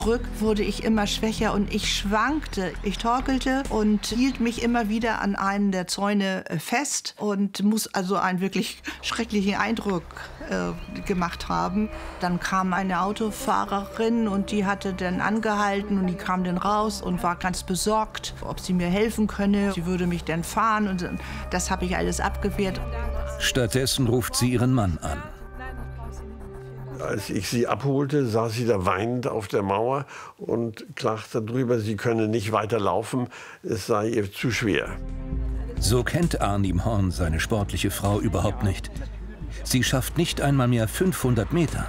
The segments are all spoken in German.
Rück wurde ich immer schwächer und ich schwankte. Ich torkelte und hielt mich immer wieder an einen der Zäune fest und muss also einen wirklich schrecklichen Eindruck gemacht haben. Dann kam eine Autofahrerin und die hatte dann angehalten und die kam dann raus und war ganz besorgt, ob sie mir helfen könne. Sie würde mich dann fahren und das habe ich alles abgewehrt. Stattdessen ruft sie ihren Mann an. Als ich sie abholte, saß sie da weinend auf der Mauer und klagte darüber, sie könne nicht weiter laufen, es sei ihr zu schwer. So kennt Arnim Horn seine sportliche Frau überhaupt nicht. Sie schafft nicht einmal mehr 500 Meter.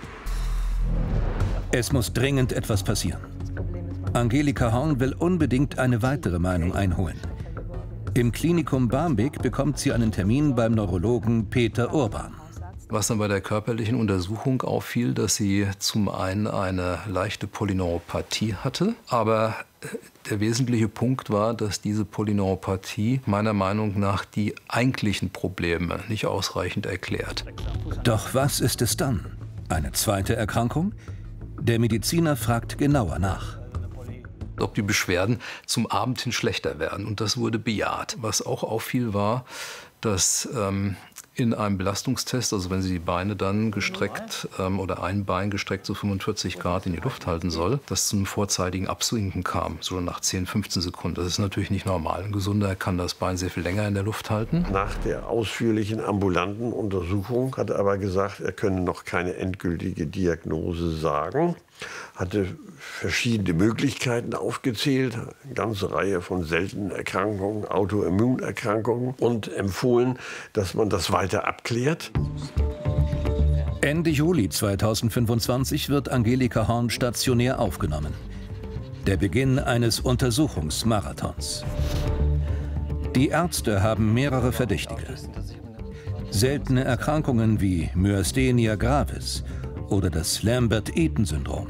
Es muss dringend etwas passieren. Angelika Horn will unbedingt eine weitere Meinung einholen. Im Klinikum Barmbek bekommt sie einen Termin beim Neurologen Peter Urban. Was dann bei der körperlichen Untersuchung auffiel, dass sie zum einen eine leichte Polyneuropathie hatte, aber der wesentliche Punkt war, dass diese Polyneuropathie meiner Meinung nach die eigentlichen Probleme nicht ausreichend erklärt. Doch was ist es dann? Eine zweite Erkrankung? Der Mediziner fragt genauer nach. Ob die Beschwerden zum Abend hin schlechter werden, und das wurde bejaht. Was auch auffiel war, dass in einem Belastungstest, also wenn sie die Beine dann gestreckt oder ein Bein gestreckt so 45 Grad in die Luft halten soll, dass zu einem vorzeitigen Absinken kam, so nach 10, 15 Sekunden. Das ist natürlich nicht normal. Ein Gesunder kann das Bein sehr viel länger in der Luft halten. Nach der ausführlichen ambulanten Untersuchung hat er aber gesagt, er könne noch keine endgültige Diagnose sagen. Hatte verschiedene Möglichkeiten aufgezählt, eine ganze Reihe von seltenen Erkrankungen, Autoimmunerkrankungen und empfohlen, dass man das weiter abklärt. Ende Juli 2025 wird Angelika Horn stationär aufgenommen. Der Beginn eines Untersuchungsmarathons. Die Ärzte haben mehrere Verdächtige. Seltene Erkrankungen wie Myasthenia gravis oder das Lambert-Eaton-Syndrom.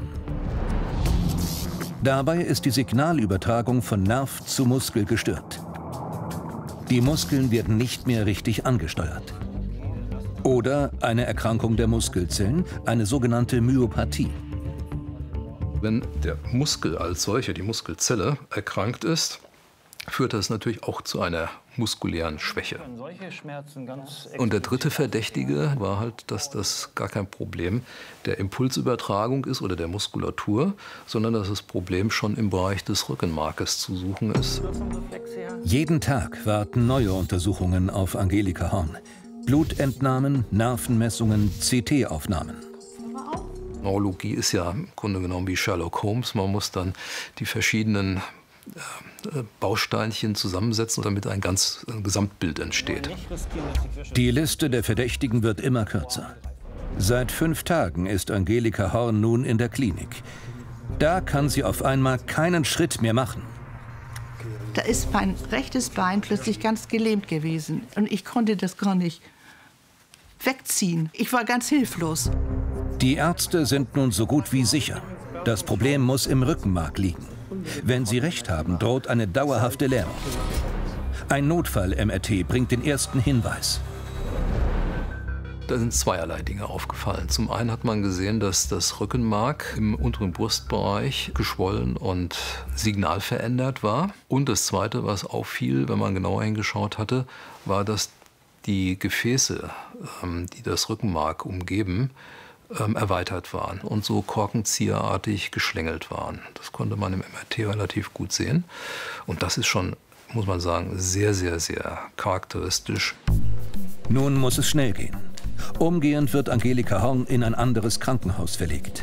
Dabei ist die Signalübertragung von Nerv zu Muskel gestört. Die Muskeln werden nicht mehr richtig angesteuert. Oder eine Erkrankung der Muskelzellen, eine sogenannte Myopathie. Wenn der Muskel als solcher, die Muskelzelle, erkrankt ist, führt das natürlich auch zu einer muskulären Schwäche. Und der dritte Verdächtige war halt, dass das gar kein Problem der Impulsübertragung ist oder der Muskulatur, sondern dass das Problem schon im Bereich des Rückenmarkes zu suchen ist. Jeden Tag warten neue Untersuchungen auf Angelika Horn. Blutentnahmen, Nervenmessungen, CT-Aufnahmen. Neurologie ist ja im Grunde genommen wie Sherlock Holmes. Man muss dann die verschiedenen Bausteinchen zusammensetzen, damit ein Gesamtbild entsteht. Die Liste der Verdächtigen wird immer kürzer. Seit 5 Tagen ist Angelika Horn nun in der Klinik. Da kann sie auf einmal keinen Schritt mehr machen. Da ist mein rechtes Bein plötzlich ganz gelähmt gewesen und ich konnte das gar nicht wegziehen. Ich war ganz hilflos. Die Ärzte sind nun so gut wie sicher. Das Problem muss im Rückenmark liegen. Wenn sie recht haben, droht eine dauerhafte Lähmung. Ein Notfall-MRT bringt den ersten Hinweis. Da sind zweierlei Dinge aufgefallen. Zum einen hat man gesehen, dass das Rückenmark im unteren Brustbereich geschwollen und signalverändert war. Und das Zweite, was auffiel, wenn man genauer hingeschaut hatte, war, dass die Gefäße, die das Rückenmark umgeben, erweitert waren und so korkenzieherartig geschlängelt waren. Das konnte man im MRT relativ gut sehen. Und das ist schon, muss man sagen, sehr, sehr, sehr charakteristisch. Nun muss es schnell gehen. Umgehend wird Angelika Horn in ein anderes Krankenhaus verlegt.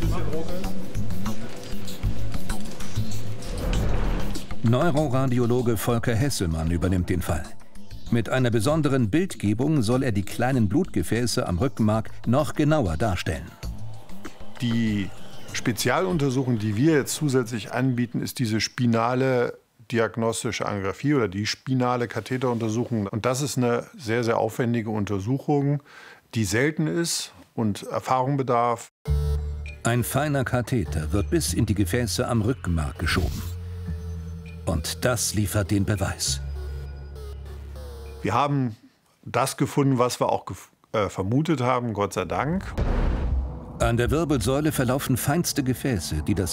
Neuroradiologe Volker Hesselmann übernimmt den Fall. Mit einer besonderen Bildgebung soll er die kleinen Blutgefäße am Rückenmark noch genauer darstellen. Die Spezialuntersuchung, die wir jetzt zusätzlich anbieten, ist diese spinale diagnostische Angiografie oder die spinale Katheteruntersuchung. Und das ist eine sehr, sehr aufwendige Untersuchung, die selten ist und Erfahrung bedarf. Ein feiner Katheter wird bis in die Gefäße am Rückenmark geschoben. Und das liefert den Beweis. Wir haben das gefunden, was wir auch vermutet haben, Gott sei Dank. An der Wirbelsäule verlaufen feinste Gefäße, die das